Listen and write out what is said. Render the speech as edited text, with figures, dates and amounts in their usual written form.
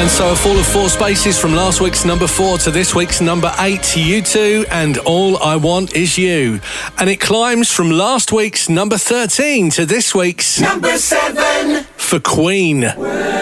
And so a fall of 4 spaces from last week's number 4 to this week's number 8, U2 and All I Want Is You. And it climbs from last week's number 13 to this week's number 7 for Queen.